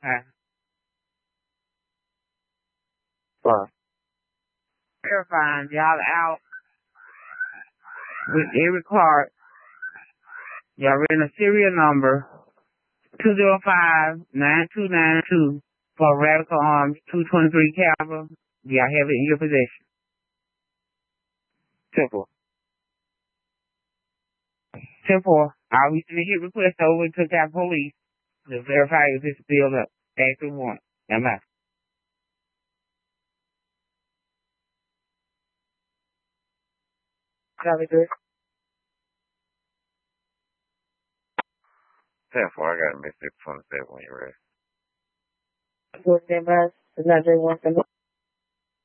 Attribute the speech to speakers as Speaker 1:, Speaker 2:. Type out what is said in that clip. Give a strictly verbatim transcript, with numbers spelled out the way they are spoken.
Speaker 1: Okay.
Speaker 2: Fine.
Speaker 1: Verifying y'all out with every card. Y'all written a serial number two zero five nine two nine two for Radical Arms two twenty-three caliber. Y'all have it in your possession.
Speaker 2: Simple.
Speaker 1: Simple. I'll be sending hit request over to Cap Police to verify if it's still up. Active one. Am I?
Speaker 2: Copy this. ten four, I got a mistake from the seven when you're ready. Go stand by. It's not J one.